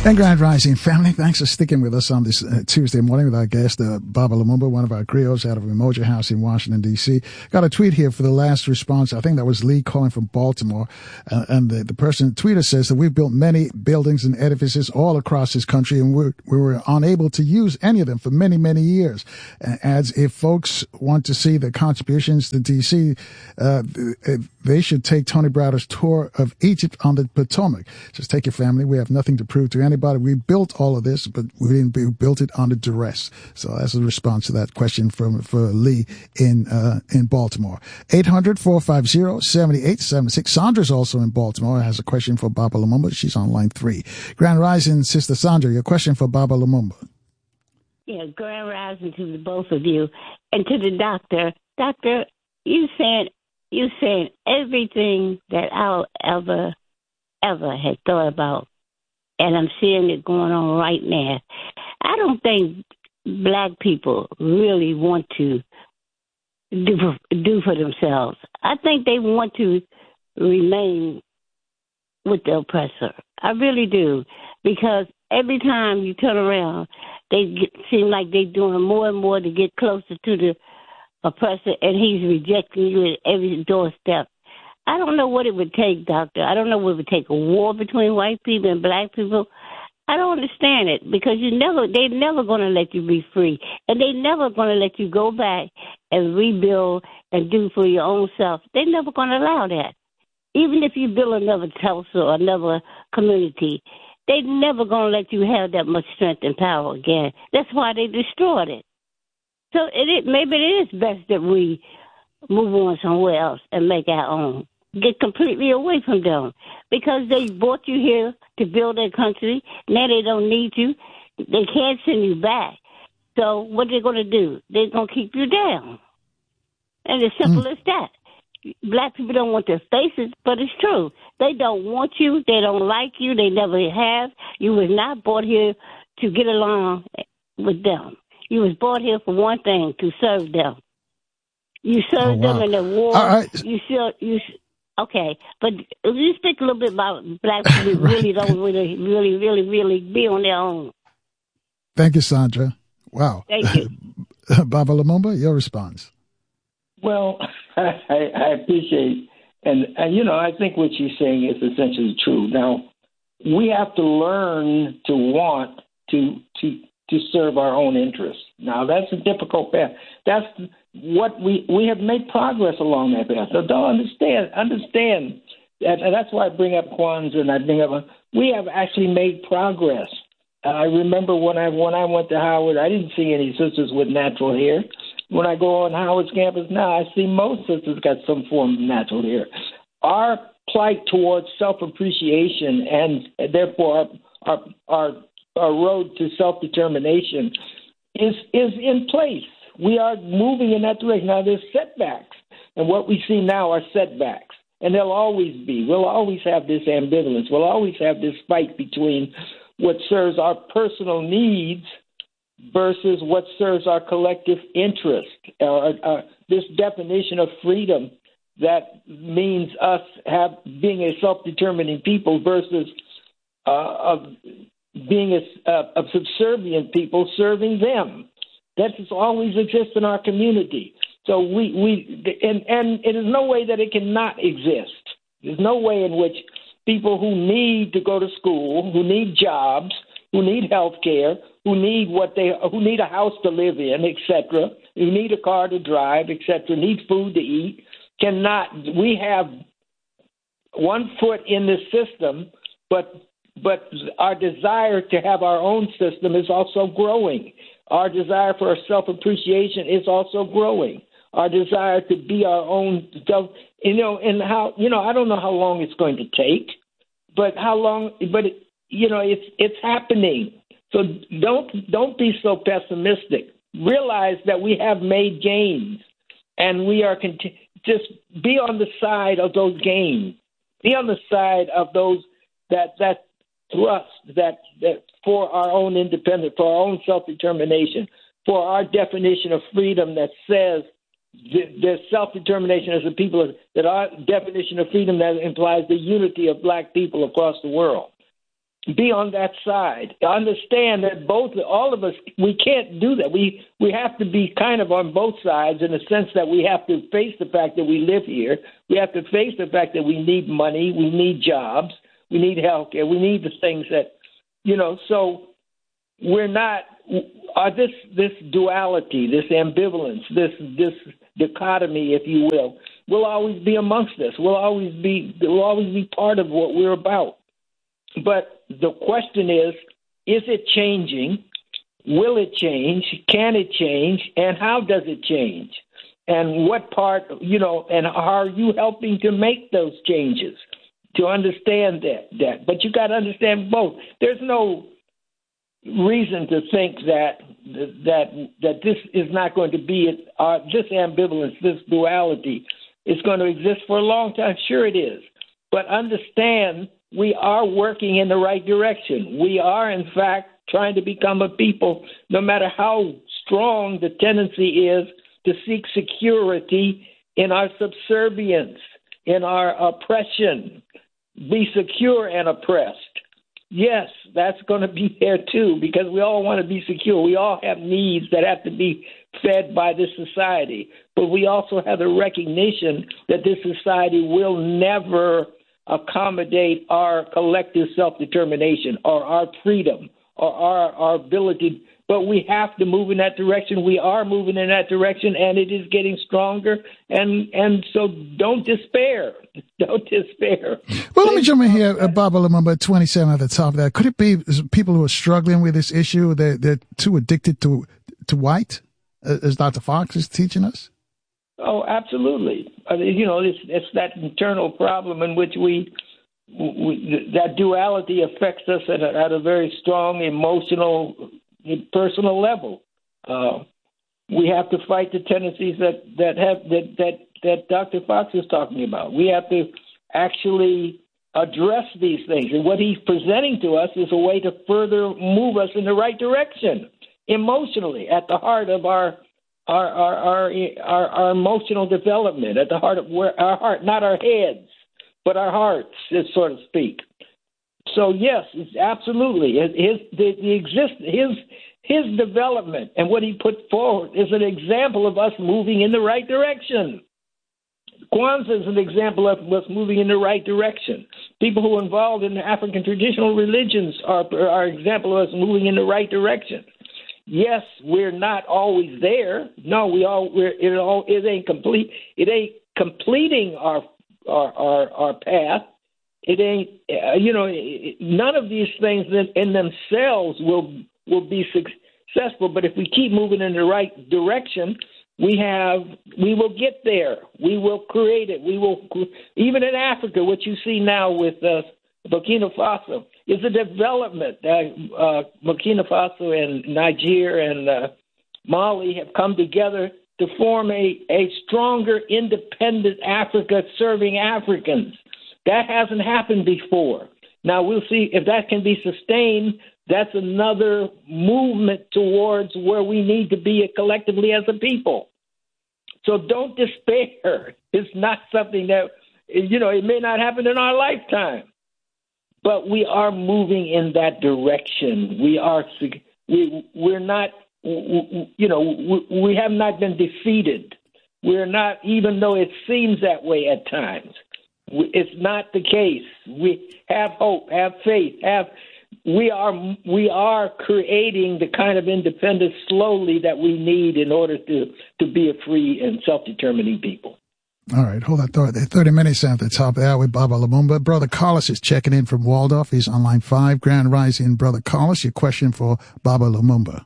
And Grand Rising family, thanks for sticking with us on this Tuesday morning with our guest, Baba Lumumba, one of our griots out of Umoja House in Washington, D.C. Got a tweet here for the last response. I think that was Lee calling from Baltimore. And the person, tweeter says that we've built many buildings and edifices all across this country, and we were unable to use any of them for many, many years. Adds, if folks want to see the contributions to D.C., they should take Tony Browder's tour of Egypt on the Potomac. Just take your family. We have nothing to prove to anybody. We built all of this, but we built it under duress. So that's a response to that question for Lee in Baltimore. 800-450-7876. Sandra's also in Baltimore, has a question for Baba Lumumba. She's on line 3. Grand Rising, Sister Sandra, your question for Baba Lumumba. Yeah, Grand Rising to the both of you. And to the doctor. Doctor, you saying everything that I'll ever had thought about. And I'm seeing it going on right now. I don't think black people really want to do for themselves. I think they want to remain with the oppressor. I really do. Because every time you turn around, seem like they're doing more and more to get closer to the oppressor, and he's rejecting you at every doorstep. I don't know what it would take, Doctor. I don't know what it would take, a war between white people and black people. I don't understand it because they're never going to let you be free. And they're never going to let you go back and rebuild and do for your own self. They're never going to allow that. Even if you build another Tulsa or another community, they're never going to let you have that much strength and power again. That's why they destroyed it. So maybe it is best that we move on somewhere else and make our own. Get completely away from them because they brought you here to build their country. Now they don't need you. They can't send you back. So what they're going to do? They're going to keep you down. And it's simple as that. Black people don't want their faces, but it's true. They don't want you. They don't like you. They never have. You was not brought here to get along with them. You was brought here for one thing, to serve them. You served them in the war. All right. Okay, but if you speak a little bit about black people really don't really be on their own. Thank you, Sandra. Wow. Thank you. Baba Lumumba, your response. Well, I appreciate, and I think what she's saying is essentially true. Now, we have to learn to want to serve our own interests. Now, that's a difficult path. That's what we have made progress along that path. So don't understand that, and that's why I bring up Kwanzaa and I bring up we have actually made progress. I remember when I went to Howard, I didn't see any sisters with natural hair. When I go on Howard's campus now, I see most sisters got some form of natural hair. Our plight towards self-appreciation and therefore our road to self-determination is in place. We are moving in that direction. Now, there's setbacks, and what we see now are setbacks, and there'll always be. We'll always have this ambivalence. We'll always have this fight between what serves our personal needs versus what serves our collective interest, this definition of freedom that means us being a self-determining people versus being a subservient people serving them. That has always existed in our community. So and it is no way that it cannot exist. There's no way in which people who need to go to school, who need jobs, who need health care, who need a house to live in, etc., who need a car to drive, etc., need food to eat, cannot. We have one foot in this system, but our desire to have our own system is also growing. Our desire for self-appreciation is also growing. Our desire to be our own self, and how, I don't know how long it's going to take, but it's happening. So don't be so pessimistic. Realize that we have made gains, and we are just be on the side of those gains. Be on the side of those that thrust that for our own independence, for our own self-determination, for our definition of freedom that says the self-determination as a people, that our definition of freedom that implies the unity of black people across the world. be on that side. Understand that all of us, we can't do that. We have to be kind of on both sides in the sense that we have to face the fact that we live here. We have to face the fact that we need money, we need jobs, we need health care, we need the things that, so we're not, this duality, this ambivalence, this dichotomy, if you will always be amongst us. Will always be part of what we're about. But the question is it changing? Will it change? Can it change? And how does it change? And what part, and are you helping to make those changes to understand that? But you got to understand both. There's no reason to think that this is not going to be, this ambivalence, this duality is going to exist for a long time. Sure it is. But understand, we are working in the right direction. We are, in fact, trying to become a people, no matter how strong the tendency is to seek security in our subservience, in our oppression, be secure and oppressed. Yes, that's going to be there too, because we all want to be secure. We all have needs that have to be fed by this society. But we also have the recognition that this society will never accommodate our collective self-determination or our freedom or our ability. But we have to move in that direction. We are moving in that direction, and it is getting stronger. And so don't despair. Don't despair. Well, let me jump in here, Baba Lumumba, 27 at the top of that. Could it be people who are struggling with this issue, they're too addicted to white, as Dr. Fox is teaching us? Oh, absolutely. It's that internal problem in which we that duality affects us at a very strong emotional, personal level. We have to fight the tendencies that Dr. Fox is talking about. We have to actually address these things, and what he's presenting to us is a way to further move us in the right direction emotionally, at the heart of our emotional development, at the heart of where our heart, not our heads, but our hearts, so to speak. So yes, it's absolutely his development and what he put forward is an example of us moving in the right direction. Kwanzaa is an example of us moving in the right direction. People who are involved in the African traditional religions are an example of us moving in the right direction. Yes, we're not always there. No, it ain't complete. It ain't completing our path. It ain't. None of these things in themselves will be successful. But if we keep moving in the right direction, we will get there. We will create it. We will, even in Africa, what you see now with Burkina Faso is a development. Burkina Faso and Niger and Mali have come together to form a stronger, independent Africa serving Africans. That hasn't happened before. Now we'll see if that can be sustained. That's another movement towards where we need to be collectively as a people. So don't despair. It's not something that, it may not happen in our lifetime. But we are moving in that direction. We're not, we have not been defeated. We're not, even though it seems that way at times. It's not the case. We have hope, have faith, we are creating the kind of independence slowly that we need in order to be a free and self-determining people. All right, hold that thought there. 30 minutes after the top of the hour with Baba Lumumba. Brother Carlos is checking in from Waldorf. He's on line 5. Grand Rising, Brother Carlos. Your question for Baba Lumumba.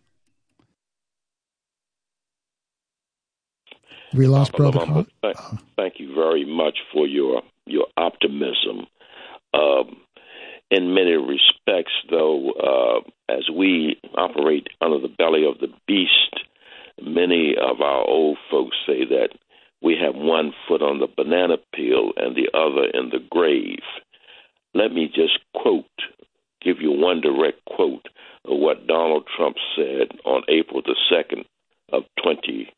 We lost Brother Carlos. Thank you very much for your optimism. In many respects, though, as we operate under the belly of the beast, many of our old folks say that we have one foot on the banana peel and the other in the grave. Let me just give you one direct quote of what Donald Trump said on April the 2nd of 26.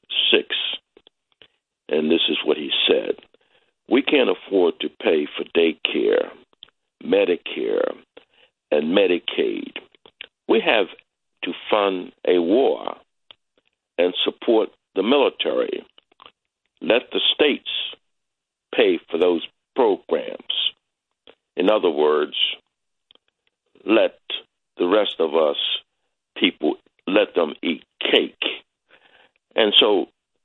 And this is what he said. We can't afford to pay for daycare, Medicare, and Medicaid. We have to fund a war and support the military. Let the states pay for those programs. In other words, let the rest of us people, let them eat cake. And so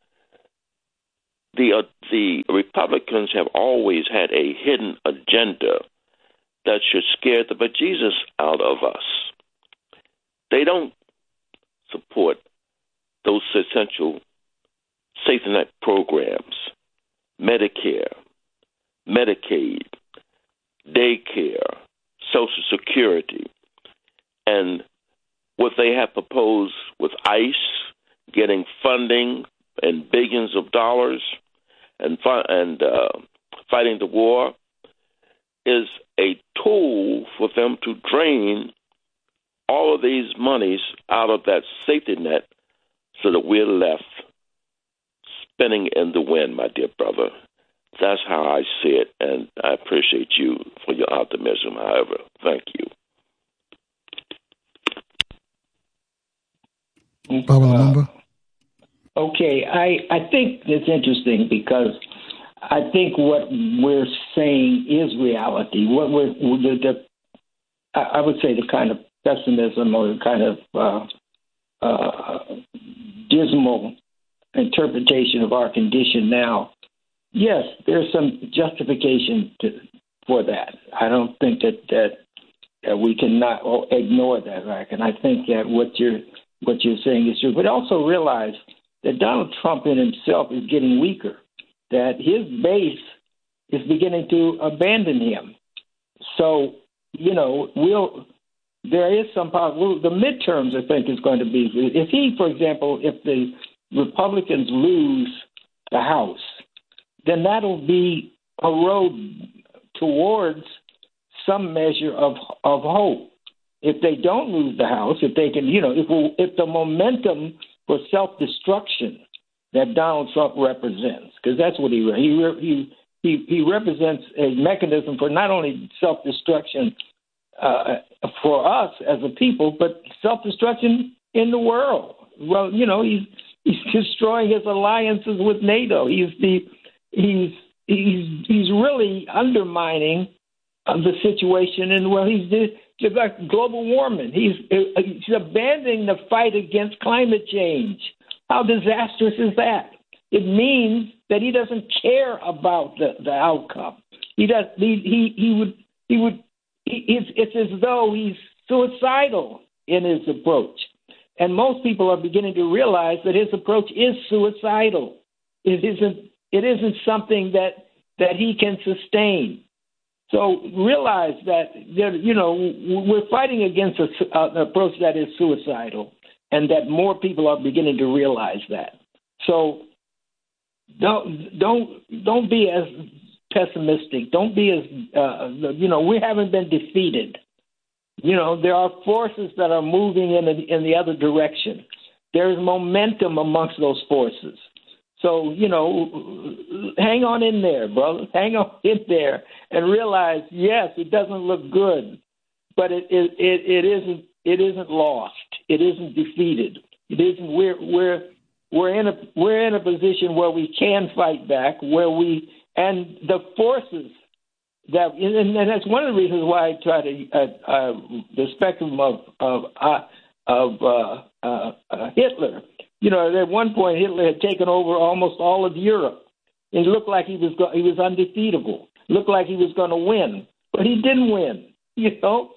the Republicans have always had a hidden agenda that should scare the bejesus out of us. They don't support those essential safety net programs, Medicare, Medicaid, daycare, Social Security, and what they have proposed with ICE getting funding and billions of dollars and fighting the war is a tool for them to drain all of these monies out of that safety net so that we're left spinning in the wind, my dear brother. That's how I see it, and I appreciate you for your optimism, however. Thank you. Baba Lumumba? Okay, I think it's interesting because I think what we're saying is reality. I would say the kind of pessimism or the kind of dismal interpretation of our condition now. Yes, there's some justification for that. I don't think that we cannot ignore that, right? And I think that what you're saying is true. But also realize that Donald Trump in himself is getting weaker, that his base is beginning to abandon him. So, there is some power. The midterms, I think, is going to be, if the Republicans lose the House, then that'll be a road towards some measure of hope. If they don't lose the House, if they can, if the momentum for self-destruction that Donald Trump represents, because that's what he represents a mechanism for not only self-destruction for us as a people, but self-destruction in the world. Well, he's destroying his alliances with NATO. He's really undermining the situation in the world. He's like global warming. He's abandoning the fight against climate change. How disastrous is that? It means that he doesn't care about the outcome. It's as though he's suicidal in his approach. And most people are beginning to realize that his approach is suicidal. It isn't something that he can sustain. So realize that we're fighting against an approach that is suicidal, and that more people are beginning to realize that. So don't be as pessimistic. Don't be as we haven't been defeated. There are forces that are moving in the other direction. There is momentum amongst those forces. So, hang on in there, brother. Hang on in there and realize, yes, it doesn't look good, but it isn't lost. It isn't defeated. It isn't. We're in a position where we can fight back, and the forces that, and that's one of the reasons why I try to the spectrum of Hitler. At one point Hitler had taken over almost all of Europe. It looked like he was undefeatable. Looked like he was going to win, but he didn't win. He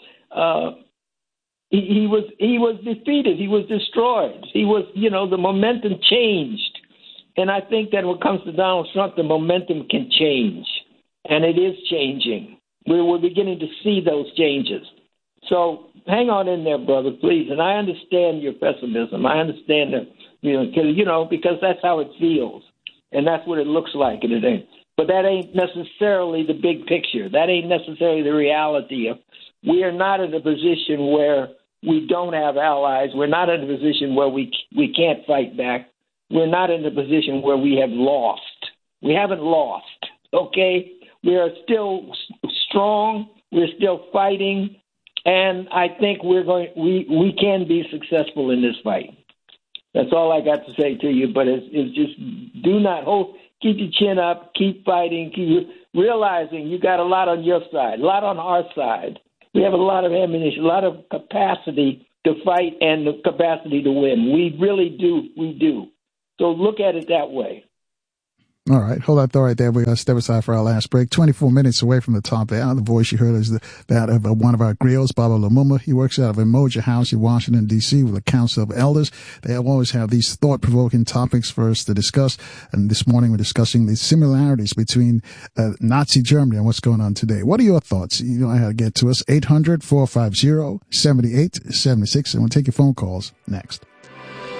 was defeated. He was destroyed. The momentum changed, and I think that when it comes to Donald Trump, the momentum can change. And it is changing. We're beginning to see those changes. So hang on in there, brother, please. And I understand your pessimism. I understand that, because that's how it feels. And that's what it looks like. But that ain't necessarily the big picture. That ain't necessarily the reality. We are not in a position where we don't have allies. We're not in a position where we can't fight back. We're not in a position where we have lost. We haven't lost, okay? We are still strong. We're still fighting. And I think we can be successful in this fight. That's all I got to say to you. But it's just keep your chin up, keep fighting, keep realizing you got a lot on your side, a lot on our side. We have a lot of ammunition, a lot of capacity to fight and the capacity to win. We really do. We do. So look at it that way. All right. Hold that thought right there. We're going to step aside for our last break. 24 minutes away from the top hour. The voice you heard is that of one of our griots, Baba Lumumba. He works out of Umoja House in Washington, D.C. with a council of elders. They always have these thought-provoking topics for us to discuss. And this morning we're discussing the similarities between Nazi Germany and what's going on today. What are your thoughts? You know how to get to us. 800-450-7876. And we'll take your phone calls next.